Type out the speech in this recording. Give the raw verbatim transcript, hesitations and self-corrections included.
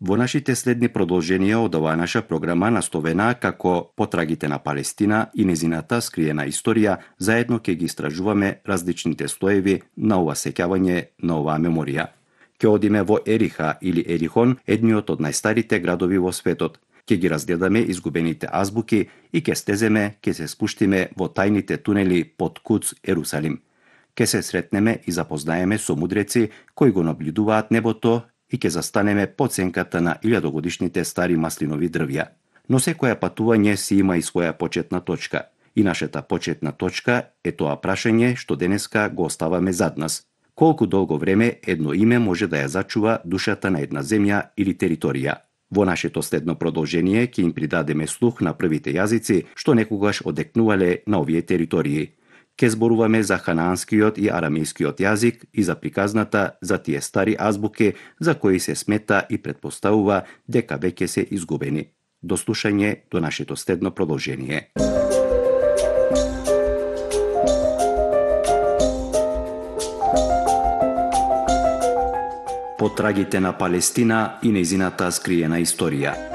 Во нашите следни продолженија од оваа наша програма наставена како потрагите на Палестина и незината скриена историја, заедно ќе ги истражуваме различните слоеви на ова сеќавање на оваа меморија. Ќе одиме во Ериха или Ерихон, едниот од најстарите градови во светот. Ќе ги разгледаме изгубените азбуки и ќе стеземе, ќе се спуштиме во тајните тунели под Куц Ерусалим. Ќе се сретнеме и запознаеме со мудреци кои го наблюдуваат небото и ќе застанеме под сенката на илјадогодишните стари маслинови дрвја. Но секоја патување си има и своја почетна точка. И нашата почетна точка е тоа прашање што денеска го оставаме зад нас. Колку долго време едно име може да ја зачува душата на една земја или територија? Во нашето следно продолжение ќе им придадеме слух на првите јазици што некогаш одекнувале на овие територии. Ке зборуваме за ханаанскиот и арамејскиот јазик и за приказната за тие стари азбуки за кои се смета и претпоставува дека веќе се изгубени. До слушање до нашето следно продолжение. Потрагите на Палестина и нејзината скриена историја.